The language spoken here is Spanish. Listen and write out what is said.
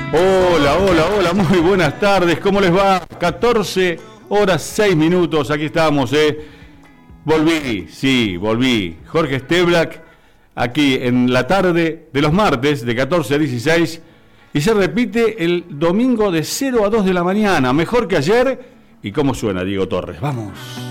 Hola, hola, hola, muy buenas tardes, ¿cómo les va? 14 horas 6 minutos, aquí estamos, volví. Jorge Steblack, aquí en la tarde de los martes, de 14 a 16, y se repite el domingo de 0 a 2 de la mañana, mejor que ayer. ¿Y cómo suena Diego Torres? Vamos.